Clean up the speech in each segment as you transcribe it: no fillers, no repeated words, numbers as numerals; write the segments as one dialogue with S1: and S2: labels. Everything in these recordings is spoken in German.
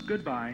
S1: Goodbye.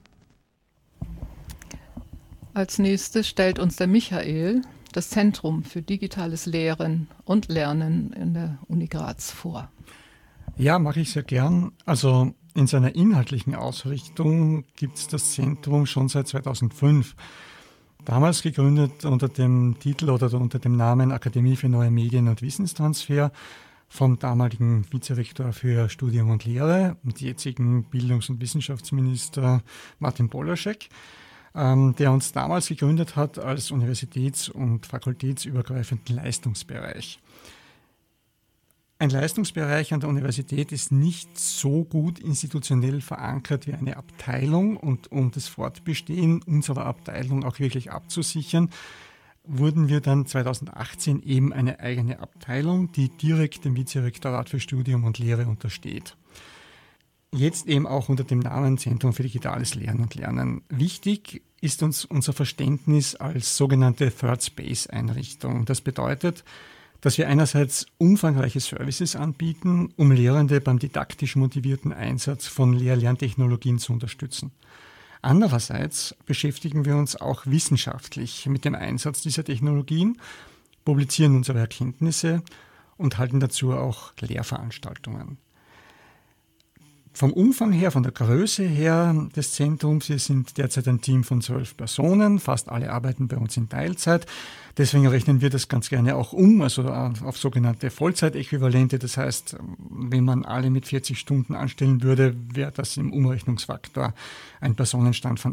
S2: Als nächstes stellt uns der Michael das Zentrum für digitales Lehren und Lernen in der Uni Graz vor.
S3: Ja, mache ich sehr gern. Also in seiner inhaltlichen Ausrichtung gibt es das Zentrum schon seit 2005. Damals gegründet unter dem Titel oder unter dem Namen Akademie für neue Medien und Wissenstransfer vom damaligen Vizerektor für Studium und Lehre und jetzigen Bildungs- und Wissenschaftsminister Martin Polaschek, der uns damals gegründet hat als universitäts- und fakultätsübergreifenden Leistungsbereich. Ein Leistungsbereich an der Universität ist nicht so gut institutionell verankert wie eine Abteilung, und um das Fortbestehen unserer Abteilung auch wirklich abzusichern, wurden wir dann 2018 eben eine eigene Abteilung, die direkt dem Vizerektorat für Studium und Lehre untersteht. Jetzt eben auch unter dem Namen Zentrum für digitales Lehren und Lernen. Wichtig ist uns unser Verständnis als sogenannte Third Space Einrichtung. Das bedeutet, dass wir einerseits umfangreiche Services anbieten, um Lehrende beim didaktisch motivierten Einsatz von Lehr-Lerntechnologien zu unterstützen. Andererseits beschäftigen wir uns auch wissenschaftlich mit dem Einsatz dieser Technologien, publizieren unsere Erkenntnisse und halten dazu auch Lehrveranstaltungen. Vom Umfang her, von der Größe her des Zentrums, wir sind derzeit ein Team von 12 Personen, fast alle arbeiten bei uns in Teilzeit. Deswegen rechnen wir das ganz gerne auch also auf sogenannte Vollzeitäquivalente. Das heißt, wenn man alle mit 40 Stunden anstellen würde, wäre das im Umrechnungsfaktor ein Personenstand von